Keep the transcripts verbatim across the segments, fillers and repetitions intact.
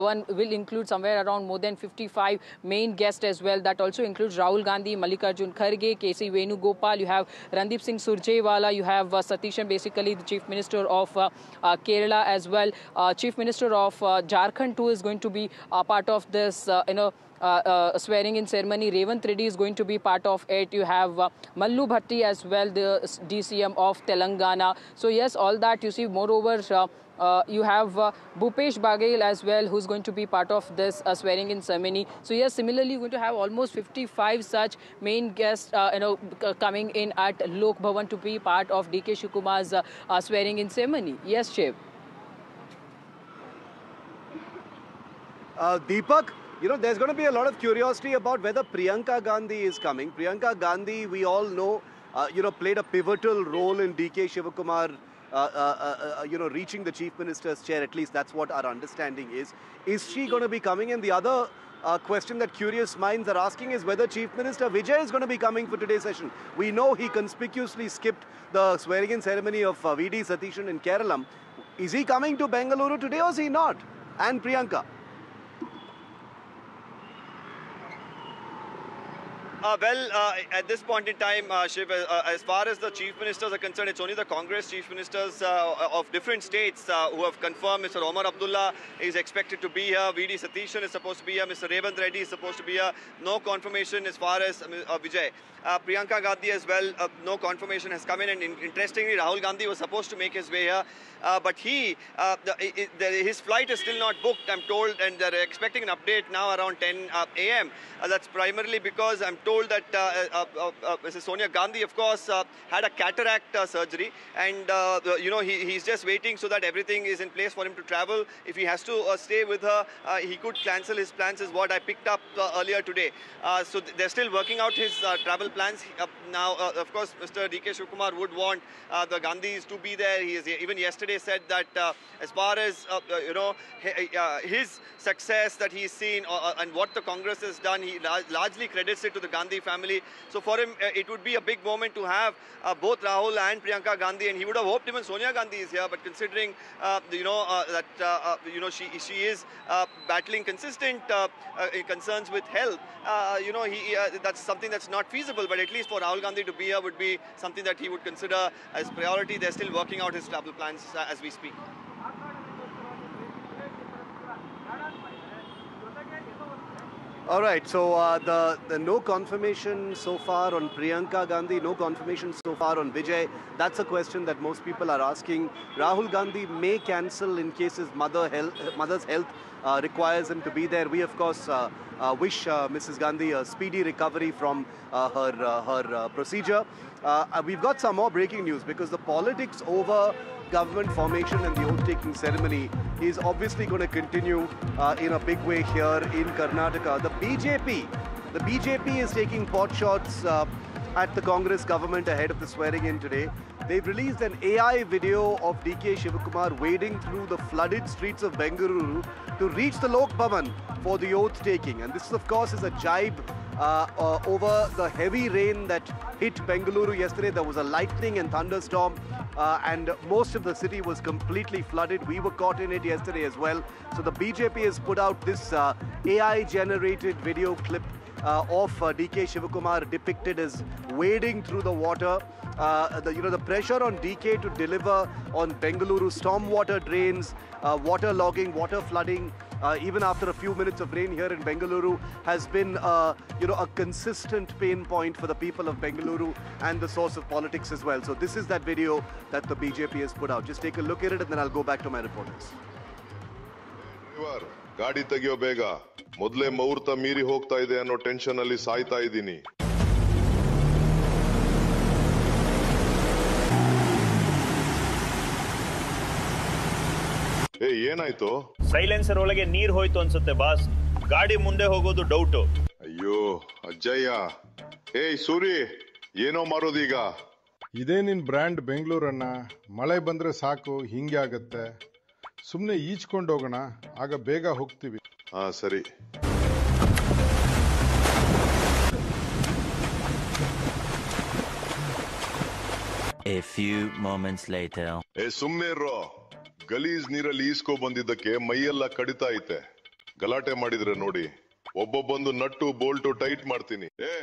One will include somewhere around more than fifty-five main guests as well. That also includes Rahul Gandhi, Mallikarjun Kharge, K C Venugopal. You have Randeep Singh Surjewala. You have uh, Satishan, basically the Chief Minister of uh, uh, Kerala as well. Uh, Chief Minister of uh, Jharkhand too is going to be a part of this, uh, you know, Uh, uh, swearing in ceremony. Revant Reddy is going to be part of it. You have uh, Mallu Bhatti as well, the D C M of Telangana. So yes, all that you see. Moreover, uh, uh, you have uh, Bhupesh Baghel as well, who's going to be part of this uh, swearing in ceremony. So yes, similarly, you're going to have almost fifty-five such main guests, uh, you know, coming in at Lok Bhavan to be part of D K Shivkumar's uh, uh, swearing in ceremony. Yes, Shiv. Uh, Deepak, you know, there's going to be a lot of curiosity about whether Priyanka Gandhi is coming. Priyanka Gandhi, we all know, uh, you know, played a pivotal role in D K Shivkumar, uh, uh, uh, you know, reaching the Chief Minister's chair. At least that's what our understanding is. Is she going to be coming? And the other uh, question that curious minds are asking is whether Chief Minister Vijay is going to be coming for today's session. We know he conspicuously skipped the swearing-in ceremony of uh, V D Satishan in Kerala. Is he coming to Bengaluru today or is he not? And Priyanka? Uh, well, uh, at this point in time, uh, Shiv, uh, as far as the chief ministers are concerned, it's only the Congress chief ministers uh, of different states uh, who have confirmed. Mister Omar Abdullah is expected to be here. V D Satishan is supposed to be here. Mister Revant Reddy is supposed to be here. No confirmation as far as uh, Vijay. Uh, Priyanka Gandhi as well, uh, no confirmation has come in. And in, interestingly, Rahul Gandhi was supposed to make his way here. Uh, but he, uh, the, the, his flight is still not booked, I'm told, and they're expecting an update now around ten A M Uh, that's primarily because I'm told that uh, uh, uh, uh, Missus Sonia Gandhi, of course, uh, had a cataract uh, surgery, and uh, you know he, he's just waiting so that everything is in place for him to travel. If he has to uh, stay with her, uh, he could cancel his plans, is what I picked up uh, earlier today. Uh, so they're still working out his uh, travel plans. Uh, now, uh, of course, Mister D K Shivkumar would want uh, the Gandhis to be there. He is even yesterday said that uh, as far as uh, uh, you know uh, his success that he's seen uh, and what the Congress has done, he largely credits it to the Gandhi family. So for him, uh, it would be a big moment to have uh, both Rahul and Priyanka Gandhi, and he would have hoped even Sonia Gandhi is here. But considering uh, you know uh, that uh, uh, you know she she is uh, battling consistent uh, uh, concerns with health, uh, you know he uh, that's something that's not feasible. But at least for Rahul Gandhi to be here would be something that he would consider as priority. They're still working out his travel plans uh, as we speak. All right, so uh, the, the no confirmation so far on Priyanka Gandhi, no confirmation so far on Vijay. That's a question that most people are asking. Rahul Gandhi may cancel in case his mother health, mother's health uh, requires him to be there. We, of course, uh, uh, wish uh, Missus Gandhi a speedy recovery from uh, her, uh, her uh, procedure. Uh, we've got some more breaking news because the politics over government formation and the oath-taking ceremony is obviously going to continue uh, in a big way here in Karnataka. The B J P, the B J P is taking pot shots uh, at the Congress government ahead of the swearing-in today. They've released an A I video of D K Shivkumar wading through the flooded streets of Bengaluru to reach the Lok Bhavan for the oath-taking. And this, of course, is a jibe uh, uh, over the heavy rain that hit Bengaluru yesterday. There was a lightning and thunderstorm. Uh, and most of the city was completely flooded. We were caught in it yesterday as well. So the B J P has put out this uh, A I-generated video clip uh, of uh, D K Shivkumar depicted as wading through the water. Uh, the, you know, the pressure on D K to deliver on Bengaluru stormwater drains, uh, water logging, water flooding, uh, even after a few minutes of rain here in Bengaluru, has been, uh, you know, a consistent pain point for the people of Bengaluru and the source of politics as well. So this is that video that the B J P has put out. Just take a look at it and then I'll go back to my reporters. ಗಾಡಿ ತೆಗಿಯೋ ಬೇಗ ಮೊದಲೇ ಮುಹೂರ್ತ ಮೀರಿ ಹೋಗ್ತಾ ಇದೆ ಅನ್ನೋ tension ಅಲ್ಲಿ ಸಾಯ್ತಾ ಇದ್ದೀನಿ. ಏ ಏನಾಯ್ತು? ಸೈಲೆನ್ಸರ್ ಒಳಗೆ ನೀರ್ ಹೋಯ್ತು ಅನ್ಸುತ್ತೆ ಬಾಸ್. ಗಾಡಿ ಮುಂದೆ ಹೋಗೋದು ಡೌಟ್. ಅಯ್ಯೋ ಅಜ್ಜಯ್ಯ. ಏಯ್ ಸೂರಿ, ಏನೋ ಮಾರೋದೀಗ? ಇದೇ ನಿನ್ ಬ್ರ್ಯಾಂಡ್ ಬೆಂಗಳೂರನ್ನ. ಮಳೆ ಬಂದ್ರೆ ಸಾಕು ಹಿಂಗೆ ಆಗತ್ತೆ. ಸುಮ್ನೆ ಈಚ್ಕೊಂಡು ಹೋಗೋಣ, ಆಗ ಬೇಗ ಹೋಗ್ತೀವಿ. ಹಾ ಸರಿ. A few moments later. ಏ ಸುಮ್ನೆ ಇರೋ. ಗಲೀಜ್ ನೀರಲ್ಲಿ ಈಸ್ಕೊ ಬಂದಿದ್ದಕ್ಕೆ ಮೈಯೆಲ್ಲ ಕಡಿತಾ ಐತೆ. ಗಲಾಟೆ ಮಾಡಿದ್ರೆ ನೋಡಿ ಒಬ್ಬೊಬ್ಬೊಂದು ನಟ್ಟು ಬೋಲ್ಟು ಟೈಟ್ ಮಾಡ್ತೀನಿ. ಏ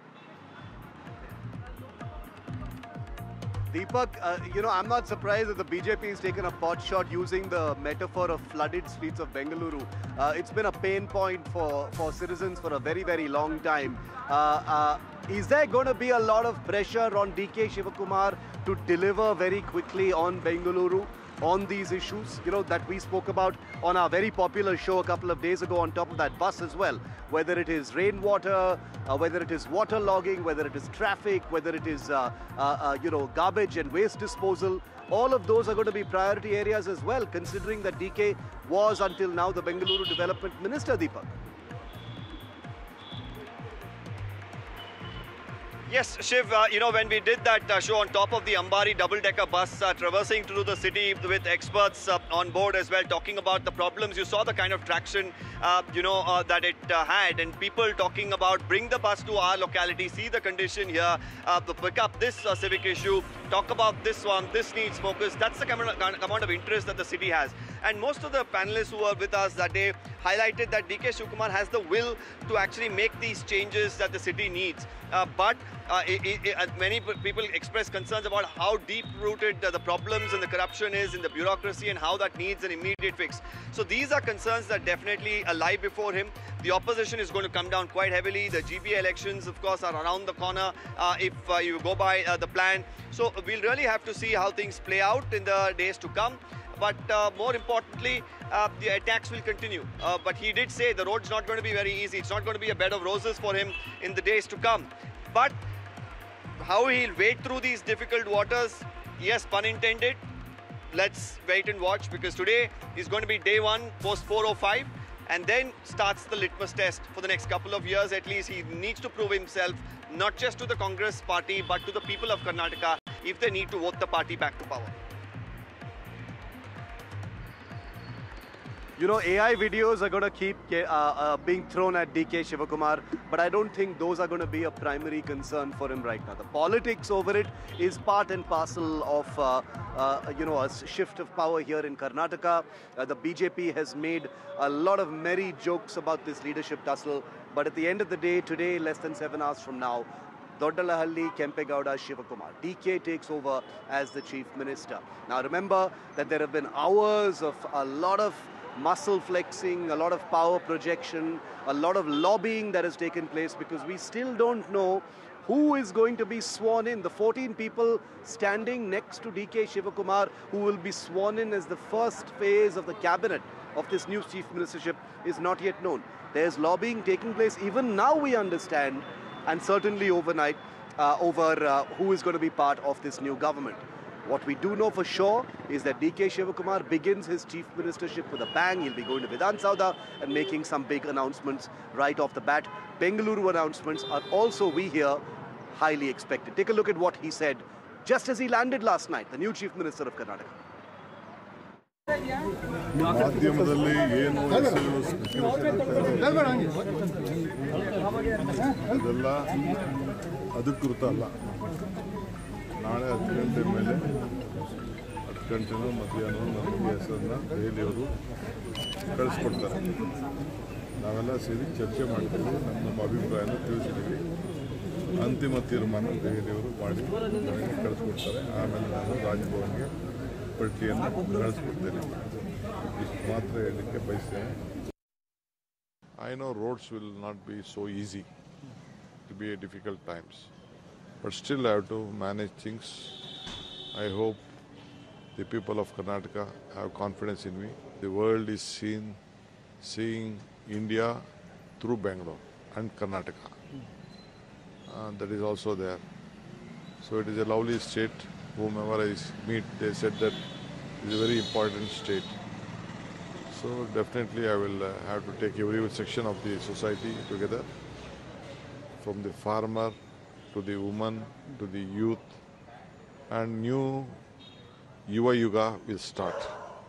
Deepak, uh, you know, I'm not surprised that the B J P has taken a pot shot using the metaphor of flooded streets of Bengaluru. Uh, it's been a pain point for, for citizens for a very, very long time. Uh, uh, is there going to be a lot of pressure on D K Shivakumar to deliver very quickly on Bengaluru on these issues, you know, that we spoke about on our very popular show a couple of days ago on top of that bus as well, whether it is rainwater, uh, whether it is water logging, whether it is traffic, whether it is, uh, uh, uh, you know, garbage and waste disposal, all of those are going to be priority areas as well, considering that D K was until now the Bengaluru Development Minister, Deepak. Yes, Shiv, uh, you know, when we did that uh, show on top of the Ambari double-decker bus, uh, traversing through the city with experts uh, on board as well, talking about the problems, you saw the kind of traction, uh, you know, uh, that it uh, had, and people talking about bring the bus to our locality, see the condition here, uh, pick up this uh, civic issue, talk about this one, this needs focus. That's the kind of amount of interest that the city has. And most of the panelists who were with us that day highlighted that D K Shivakumar has the will to actually make these changes that the city needs. Uh, but uh, it, it, it, many people express concerns about how deep-rooted uh, the problems and the corruption is in the bureaucracy and how that needs an immediate fix. So these are concerns that definitely lie before him. The opposition is going to come down quite heavily. The G B A elections, of course, are around the corner uh, if uh, you go by uh, the plan. So we'll really have to see how things play out in the days to come. But uh, more importantly, uh, the attacks will continue. Uh, but he did say the road's not going to be very easy. It's not going to be a bed of roses for him in the days to come. But how he'll wade through these difficult waters, yes, pun intended, let's wait and watch, because today is going to be day one, post four oh five, and then starts the litmus test for the next couple of years at least. He needs to prove himself, not just to the Congress party, but to the people of Karnataka, if they need to vote the party back to power. You know, A I videos are going to keep uh, uh, being thrown at D K Shivakumar, but I don't think those are going to be a primary concern for him right now. The politics over it is part and parcel of, uh, uh, you know, a shift of power here in Karnataka. Uh, the B J P has made a lot of merry jokes about this leadership tussle, but at the end of the day, today, less than seven hours from now, Doddalahalli, Kempegowda, Shivakumar. D K takes over as the Chief Minister. Now remember that there have been hours of a lot of muscle flexing, a lot of power projection, a lot of lobbying that has taken place, because we still don't know who is going to be sworn in. The fourteen people standing next to D K Shivakumar who will be sworn in as the first phase of the cabinet of this new chief ministership is not yet known. There's lobbying taking place even now, we understand, and certainly overnight uh, over uh, who is going to be part of this new government. What we do know for sure is that D K Shivakumar begins his chief ministership with a bang. He'll be going to Vidhan Sauda and making some big announcements right off the bat. Bengaluru announcements are also, we hear, highly expected. Take a look at what he said just as he landed last night, the new chief minister of Karnataka. ಮಾಧ್ಯಮದಲ್ಲಿ ಏನು ಅದೆಲ್ಲ ಅಧಿಕೃತ ಅಲ್ಲ. ನಾಳೆ ಹತ್ತು ಗಂಟೆ ಮೇಲೆ ಹತ್ತು ಗಂಟೆನೂ ಮಧ್ಯಾಹ್ನ ನಮಗೆ ಹೆಸರನ್ನ ದೆಹಲಿಯವರು ಕಳಿಸ್ಕೊಡ್ತಾರೆ. ನಾವೆಲ್ಲ ಸೇರಿ ಚರ್ಚೆ ಮಾಡ್ತೀವಿ, ನಮ್ಮ ನಮ್ಮ ಅಭಿಪ್ರಾಯನ ತಿಳಿಸಿದ್ದೀವಿ. ಅಂತಿಮ ತೀರ್ಮಾನ ದೆಹಲಿಯವರು ಮಾಡಿ ನನಗೆ ಕಳಿಸ್ಕೊಡ್ತಾರೆ. ಆಮೇಲೆ ನಾನು ರಾಜಭವನ್ಗೆ ಪಟ್ಟಿಯನ್ನು ಕಳಿಸ್ಕೊಡ್ತೇನೆ. ಇಷ್ಟು ಮಾತ್ರ ಹೇಳಲಿಕ್ಕೆ ಬಯಸ್ತೇನೆ. I know roads will not be so easy. It will be a difficult times. But still I have to manage things. I hope the people of Karnataka have confidence in me. The world is seen, seeing India through Bangalore and Karnataka. Uh, that is also there. So it is a lovely state. Whomever I meet, they said that it is a very important state. So definitely I will uh, have to take every section of the society together, from the farmer to the woman, to the youth, and new Yuva Yuga will start.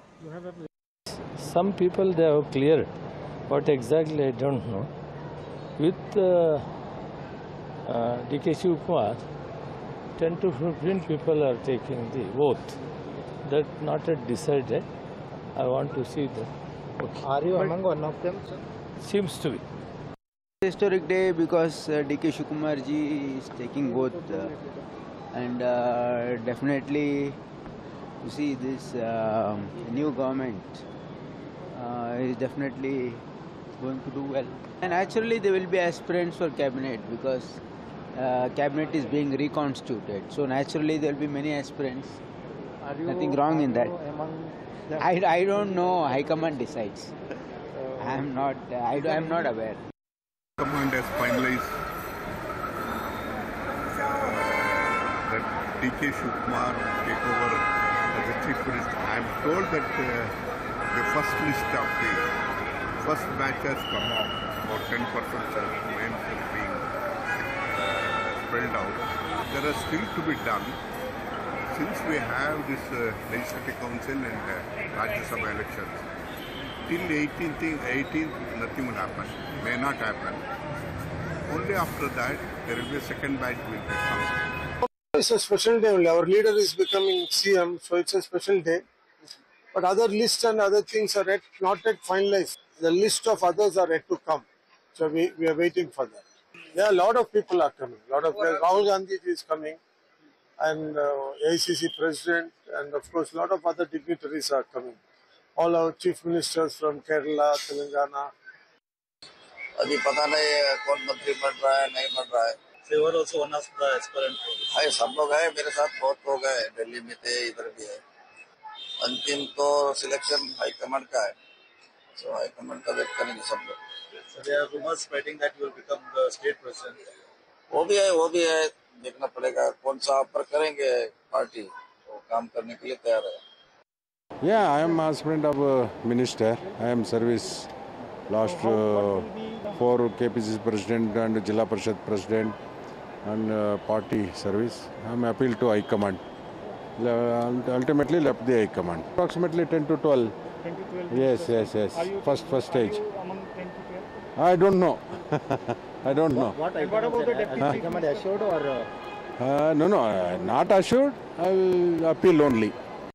Some people they have cleared, what exactly I don't know. With uh, uh, D K Shivakumar, ten to fifteen people are taking the oath. That not yet decided. I want to see that. Okay. Are you among one of them, sir? Seems to be. Historic day because uh, D K Shivakumar ji is taking oath uh, and uh, definitely you see this uh, new government uh, is definitely going to do well. And actually there will be aspirants for cabinet because uh, cabinet is being reconstituted. So naturally there will be many aspirants. Are you, Nothing wrong in that. Among them? I, I don't know. High Command decides. I am not. I am not aware. Command has finalized that D K Shivakumar will take over as the Chief Minister. I am told that uh, the first list of the first batch has come out, about ten percent names are being uh, spelled out. There are still to be done. Since we have this uh, Legislative Council and uh, Rajya Sabha elections, till eighteenth, eighteenth, nothing will happen, may not happen. Only after that, there will be a second batch will come. It's a special day only. Our leader is becoming C M, so it's a special day. But other lists and other things are yet, not yet finalized. The list of others are yet to come. So we, we are waiting for that. Yeah, a lot of people are coming. A lot of Rahul Gandhi is coming. And uh, A I C C President, and of course a lot of other dignitaries are coming. All our chief ministers from Kerala, Telangana. अभी पता नहीं कौन मंत्री बन रहा है नहीं बन रहा है. They were also one of the aspirant. है सब लोग हैं मेरे साथ बहुत लोग हैं दिल्ली में थे इधर भी है. अंतिम तो सिलेक्शन हाई कमांड का है. So हाई कमांड का वेट करेंगे सब लोग. So there are rumors spreading that you will become the state president. वो भी है वो भी है देखना पड़ेगा कौन सा ऑफर करेंगे पार्टी वो काम करने के लिए तैयार है. Yeah, I am aspirant of a minister. I am service last uh, four K P C C president and Jilla Parishad president and uh, party service. I am appeal to High Command. Ultimately left the High Command. Approximately ten to twelve. ten to twelve? Yes, yes, yes. Are you First, first stage. Are you among ten to twelve? I don't know. I don't know. What, what, what about the deputy Huh? chief minister assured or? Uh, Uh, no, no, uh, not assured. I will appeal only.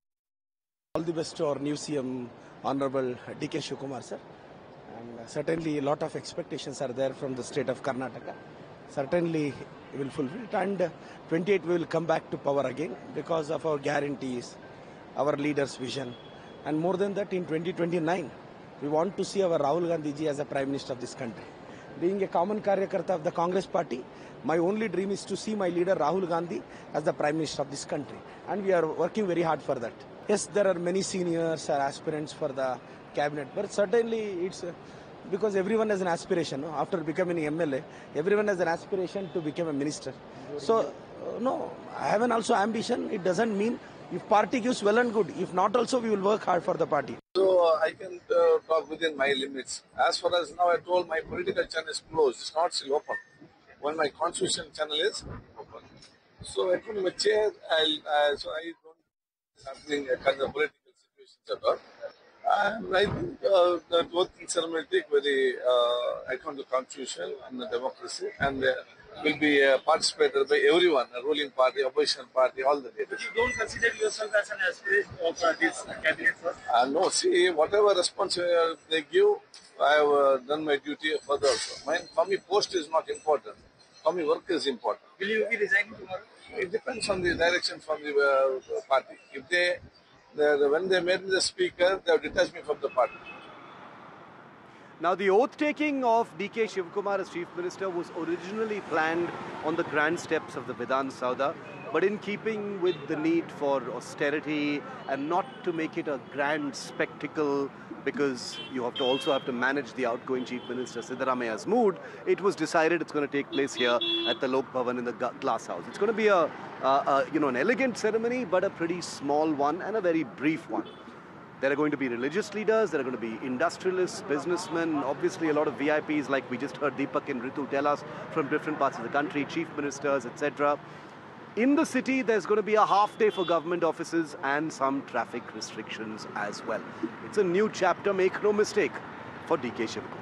All the best to our new C M, Honorable D K Shivakumar, sir. And uh, certainly a lot of expectations are there from the state of Karnataka. Certainly we will fulfill it. And uh, twenty-eight we will come back to power again because of our guarantees, our leader's vision. And more than that, in twenty twenty-nine, we want to see our Rahul Gandhi ji as a Prime Minister of this country. Being a common Karyakarta of the Congress party, my only dream is to see my leader Rahul Gandhi as the Prime Minister of this country. And we are working very hard for that. Yes, there are many seniors or aspirants for the cabinet, but certainly it's uh, because everyone has an aspiration. No? After becoming an M L A, everyone has an aspiration to become a minister. So, uh, no, I have an also ambition. It doesn't mean if party gives well and good. If not also, we will work hard for the party. So uh, I can uh, talk within my limits. As far as now I told my political channel is closed. It's not still open. When my constitution channel is open. So I couldn't mature. I'll, uh, so I don't something uh, kind of political situations at all. And I think uh, that both things are will take very uh, account of the constitution and the democracy, and uh, will be uh, participated by everyone, a ruling party, opposition party, all the leaders. You don't consider yourself as an aspirant of uh, this cabinet first? Uh, no, see, whatever response uh, they give, I have uh, done my duty further also. Mine, for me, post is not important. For me, work is important. Will you be resigning tomorrow? It depends on the direction from the uh, party. If they, the, when they made me the speaker, they have detached me from the party. Now, the oath-taking of D K Shivakumar as Chief Minister was originally planned on the grand steps of the Vidhan Saudha, but in keeping with the need for austerity and not to make it a grand spectacle, because you have to also have to manage the outgoing Chief Minister Siddaramaia's mood, it was decided it's going to take place here at the Lok Bhavan in the Glass House. It's going to be a, a, a you know, an elegant ceremony, but a pretty small one and a very brief one. There are going to be religious leaders, there are going to be industrialists, businessmen, obviously a lot of V I Ps like we just heard Deepak and Ritu tell us from different parts of the country, chief ministers, et cetera. In the city, there's going to be a half day for government offices and some traffic restrictions as well. It's a new chapter, make no mistake, for D K Shivakumar.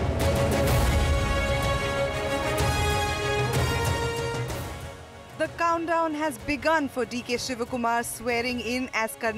The count countdown has begun for D K Shivakumar swearing in as Karnataka